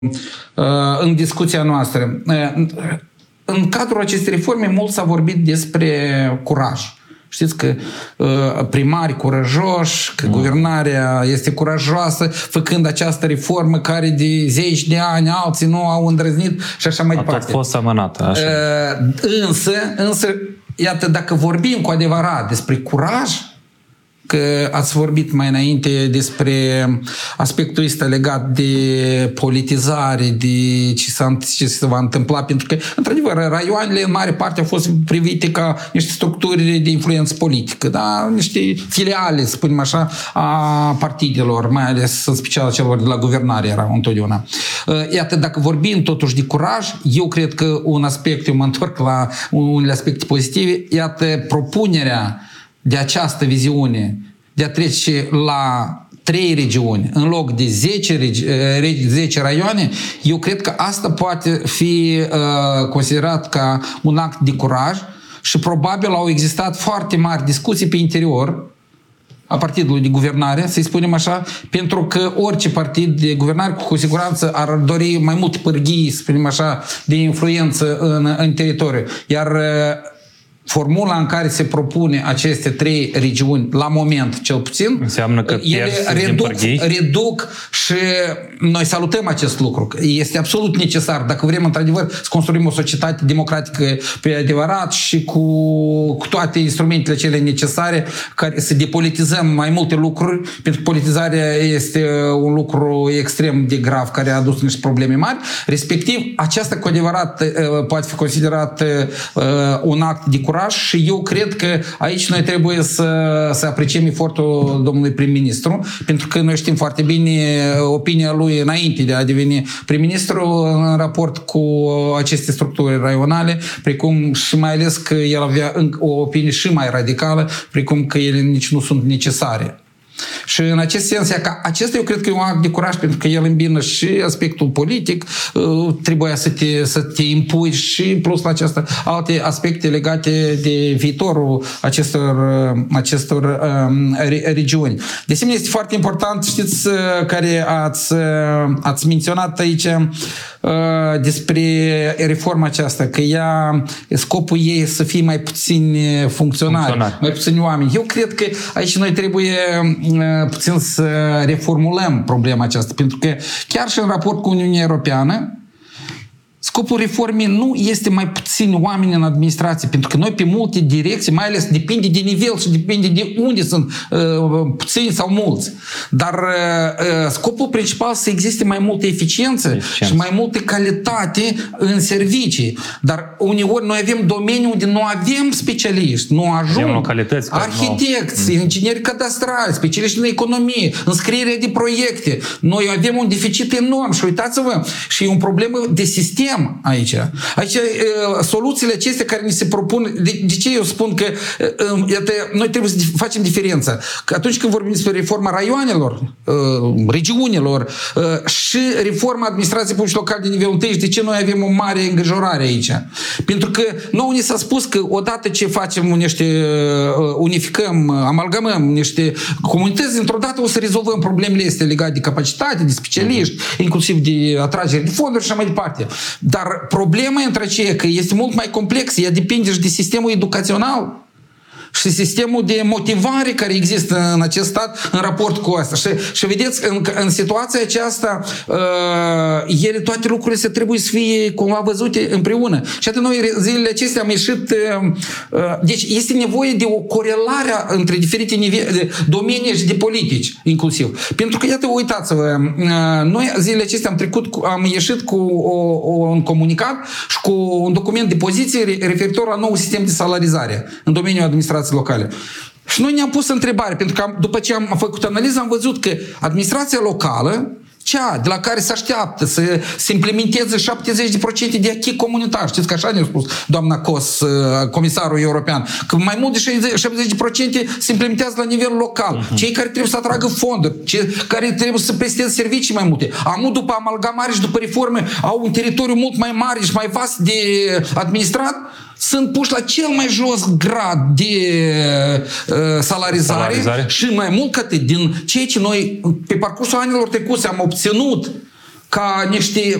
în discuția noastră. În cadrul acestei reforme mult s-a vorbit despre curaj. Știți că primari curajoși, că guvernarea este curajoasă, făcând această reformă care de zeci de ani alții nu au îndrăznit și așa mai departe. A tot fost amânată. Așa. Însă, iată, dacă vorbim cu adevărat despre curaj, că ați vorbit mai înainte despre aspectul ăsta legat de politizare, de ce se va întâmpla, pentru că, într-adevăr, raioanele în mare parte au fost privite ca niște structuri de influență politică, da? Niște filiale, să spunem așa, a partidelor, mai ales în special celor de la guvernare erau întotdeauna. Iată, dacă vorbim totuși de curaj, eu cred că un aspect, eu mă întorc la unele aspecte pozitive, iată, propunerea de această viziune de a trece la 3 regiuni în loc de 10 raioane, eu cred că asta poate fi considerat ca un act de curaj și probabil au existat foarte mari discuții pe interior a partidului de guvernare, să-i spunem așa, pentru că orice partid de guvernare cu siguranță ar dori mai multe pârghii, să spunem așa, de influență în teritoriu. Iar formula în care se propune aceste 3 regiuni, la moment cel puțin, înseamnă că ele reduc și noi salutăm acest lucru. Este absolut necesar, dacă vrem într-adevăr să construim o societate democratică pe adevărat și cu toate instrumentele cele necesare, care să depolitizăm mai multe lucruri, pentru că politizarea este un lucru extrem de grav care a adus niște probleme mari, respectiv aceasta cu adevărat poate fi considerat un act de curaj și eu cred că aici noi trebuie să apreciem efortul domnului prim-ministru, pentru că noi știm foarte bine opinia lui înainte de a deveni prim-ministru în raport cu aceste structuri raionale, precum și mai ales că el avea o opinie și mai radicală, precum că ele nici nu sunt necesare. Și în acest sens, acesta eu cred că e un act de curaj, pentru că el îmbină și aspectul politic, trebuia să te impui și plus la aceasta alte aspecte legate de viitorul acestor regiuni. De asemenea, este foarte important, știți, care ați menționat aici despre reforma aceasta, că scopul ei să fie mai puțini funcționari, mai puțini oameni. Eu cred că aici noi trebuie puțin să reformulăm problema aceasta, pentru că chiar și în raport cu Uniunea Europeană, scopul reformei nu este mai puțini oameni în administrație, pentru că noi pe multe direcții, mai ales depinde de nivel și depinde de unde sunt puțini sau mulți. Dar scopul principal să existe mai multă eficiență și mai multă calitate în servicii. Dar uneori noi avem domenii unde nu avem specialiști, nu ajung arhitecți, ingineri cadastrali, specialiști în economie, înscrierea de proiecte. Noi avem un deficit enorm și uitați-vă, și e o problemă de sistem aici. Aici soluțiile acestea care ni se propun, de ce eu spun că iată, noi trebuie să facem diferența. Că atunci când vorbim despre reforma raioanelor, regiunilor și reforma administrației publice locale de nivelul 1, de ce noi avem o mare îngrijorare aici? Pentru că nouă ni s-a spus că odată ce facem unificăm, amalgamăm niște comunități, într-o dată o să rezolvăm problemele astea legate de capacitate, de specialiști, inclusiv de atragere de fonduri și așa mai departe. Dar problema între aceea că este mult mai complexă, ea depinde și de sistemul educațional și sistemul de motivare care există în acest stat în raport cu asta. Și vedeți, în situația aceasta, ele, toate lucrurile se trebuie să fie cumva văzute împreună. Și atât noi zilele acestea am ieșit... Deci este nevoie de o corelare între diferite domenii și de politici, inclusiv. Pentru că, iată, uitați-vă, noi zilele acestea am ieșit cu un comunicat și cu un document de poziție referitor la nou sistem de salarizare în domeniul administrației locale. Și noi ne-am pus întrebare, pentru că după ce am făcut analiză, am văzut că administrația locală, cea de la care se așteaptă să se implementeze 70% de acquis comunitar. Știți că așa ne-a spus doamna Cos, comisarul european, că mai mult de 70% se implementează la nivel local. Cei care trebuie să atragă fonduri, cei care trebuie să presteze servicii mai multe. Amul după amalgamare și după reforme au un teritoriu mult mai mare și mai vast de administrat, sunt puși la cel mai jos grad de salarizare și mai mult că din ceea ce noi pe parcursul anilor trecuse am obținut ca niște